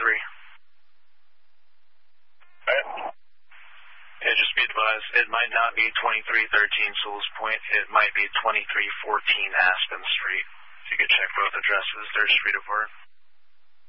Right. Yeah, just be advised, it might not be 2313 Souls Point. It might be 2314 Aspen Street. If you could check both addresses, they're street apart.